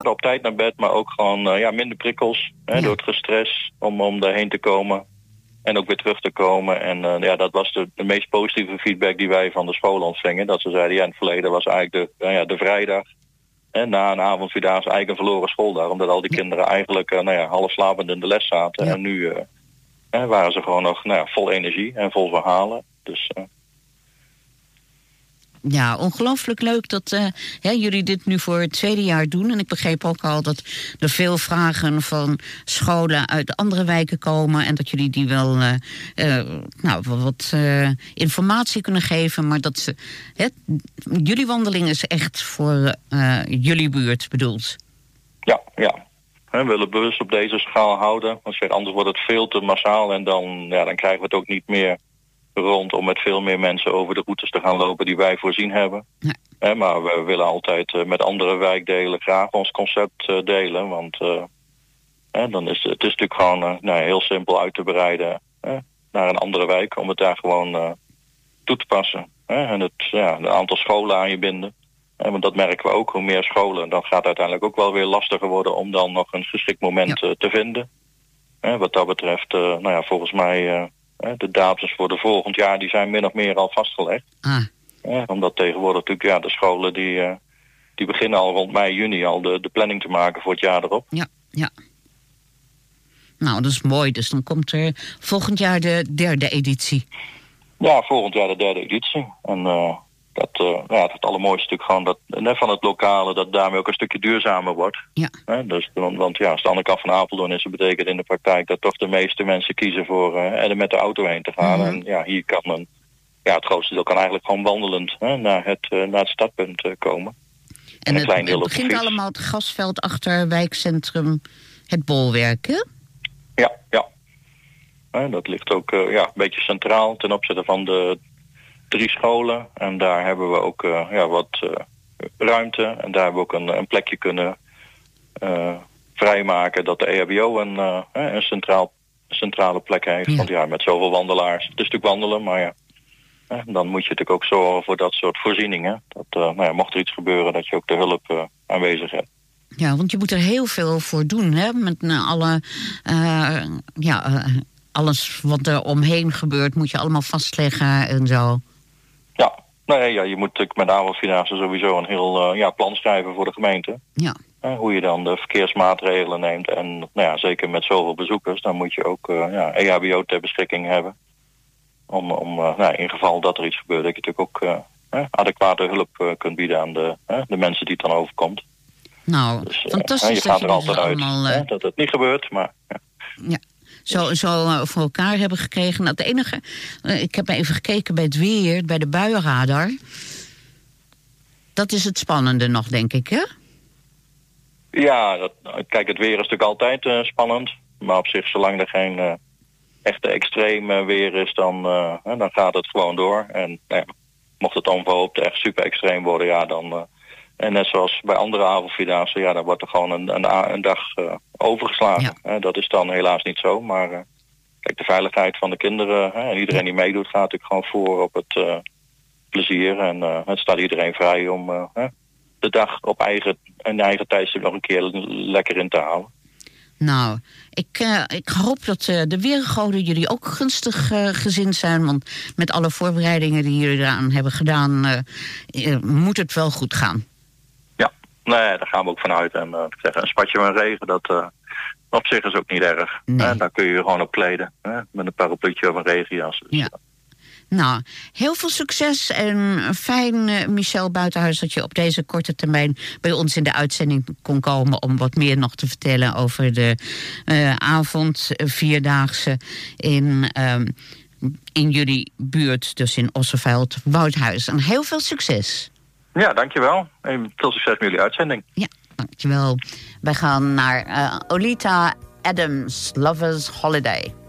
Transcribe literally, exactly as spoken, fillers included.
Op tijd naar bed, maar ook gewoon uh, ja, minder prikkels. Hè, ja. Door het gestres om, om daarheen te komen. En ook weer terug te komen. En uh, ja, dat was de, de meest positieve feedback die wij van de school ontvingen. Dat ze zeiden, ja, in het verleden was eigenlijk de, uh, ja, de vrijdag. En na een avondvierdaagse eigenlijk een verloren schooldag. Omdat al die ja. kinderen eigenlijk uh, nou ja, half slapend in de les zaten. Ja. En nu uh, uh, waren ze gewoon nog nou ja, vol energie en vol verhalen. Dus... Uh, Ja, ongelooflijk leuk dat uh, hè, jullie dit nu voor het tweede jaar doen. En ik begreep ook al dat er veel vragen van scholen uit andere wijken komen. En dat jullie die wel uh, uh, nou, wat uh, informatie kunnen geven. Maar dat ze, hè, jullie wandeling is echt voor uh, jullie buurt bedoeld. Ja, ja. We willen bewust op deze schaal houden. Want anders wordt het veel te massaal en dan, ja, dan krijgen we het ook niet meer rond om met veel meer mensen over de routes te gaan lopen die wij voorzien hebben. Ja. Eh, maar we willen altijd uh, met andere wijkdelen graag ons concept uh, delen. Want uh, eh, dan is het is natuurlijk gewoon uh, nou, heel simpel uit te breiden eh, naar een andere wijk om het daar gewoon uh, toe te passen. Eh, en het ja, een aantal scholen aan je binden. Eh, want dat merken we ook. Hoe meer scholen, dan gaat het uiteindelijk ook wel weer lastiger worden om dan nog een geschikt moment ja. uh, te vinden. Eh, wat dat betreft, uh, nou ja, volgens mij... Uh, De datums voor de volgend jaar die zijn min of meer al vastgelegd. Ah. Ja, omdat tegenwoordig natuurlijk ja, de scholen die, uh, die beginnen al rond mei, juni al de, de planning te maken voor het jaar erop. Ja, ja. Nou, dat is mooi. Dus dan komt er volgend jaar de derde editie. Ja, volgend jaar de derde editie. En uh, dat, uh, ja, het allermooiste natuurlijk gewoon dat, net van het lokale, dat daarmee ook een stukje duurzamer wordt. Ja. Ja, dus, want, want ja, als de andere kant van Apeldoorn is, dat betekent in de praktijk dat toch de meeste mensen kiezen voor uh, er met de auto heen te gaan. Mm-hmm. En ja, hier kan een, ja, het grootste deel kan eigenlijk gewoon wandelend hè, naar, het, uh, naar het startpunt uh, komen. En, en het, klein deel het begint allemaal het grasveld achter wijkcentrum Het Bolwerk, hè? Ja, ja. Ja, dat ligt ook uh, ja, een beetje centraal ten opzichte van de drie scholen. En daar hebben we ook uh, ja, wat uh, ruimte. En daar hebben we ook een, een plekje kunnen uh, vrijmaken dat de E H B O een, uh, een centraal, centrale plek heeft. Ja. Want ja, met zoveel wandelaars, het is natuurlijk wandelen, maar ja, dan moet je natuurlijk ook zorgen voor dat soort voorzieningen. Dat uh, nou ja, mocht er iets gebeuren, dat je ook de hulp uh, aanwezig hebt. Ja, want je moet er heel veel voor doen, hè? Met uh, alle, uh, ja, uh, alles wat er omheen gebeurt, moet je allemaal vastleggen en zo. Ja, nee, ja, je moet natuurlijk met avondvierdaagse sowieso een heel uh, ja, plan schrijven voor de gemeente. Ja. Uh, hoe je dan de verkeersmaatregelen neemt. En nou ja, zeker met zoveel bezoekers, dan moet je ook uh, ja, E H B O ter beschikking hebben. Om, om uh, nou, in geval dat er iets gebeurt, dat je natuurlijk ook uh, uh, adequate hulp uh, kunt bieden aan de, uh, de mensen die het dan overkomt. Nou, dus, uh, fantastisch uh, je gaat dat er altijd uit allemaal, uh... uh, dat het niet gebeurt, maar... Ja. ja. Zo, zo uh, voor elkaar hebben gekregen. Nou, het enige, uh, ik heb even gekeken bij het weer, bij de buienradar. Dat is het spannende nog, denk ik, hè? Ja, dat, kijk, het weer is natuurlijk altijd uh, spannend. Maar op zich, zolang er geen uh, echte extreem weer is, dan, uh, dan gaat het gewoon door. En uh, mocht het onverhoopt echt super extreem worden, ja, dan... Uh, en net zoals bij andere avondvierdaagse, ja, dan wordt er gewoon een, een, een dag uh, overgeslagen. Ja. Uh, dat is dan helaas niet zo, maar uh, kijk, de veiligheid van de kinderen uh, en iedereen die meedoet gaat natuurlijk gewoon voor op het uh, plezier. En uh, het staat iedereen vrij om uh, de dag op eigen, een eigen tijdstip nog een keer lekker in te halen. Nou, ik, uh, ik hoop dat uh, de weergoden jullie ook gunstig uh, gezind zijn. Want met alle voorbereidingen die jullie eraan hebben gedaan, uh, uh, moet het wel goed gaan. Ja, nee, daar gaan we ook vanuit. En uh, ik zeg, een spatje van regen, dat uh, op zich is ook niet erg. Nee. Uh, daar kun je je gewoon op kleden. Uh, met een parapluutje of een regenjas. Dus, ja. Nou, heel veel succes en fijn, uh, Michel Buitenhuis, dat je op deze korte termijn bij ons in de uitzending kon komen om wat meer nog te vertellen over de uh, avond vierdaagse in, uh, in jullie buurt, dus in Osseveld, Woudhuis. En heel veel succes. Ja, dankjewel. En veel succes met jullie uitzending. Ja, dankjewel. Wij gaan naar uh, Olita Adams, Lover's Holiday.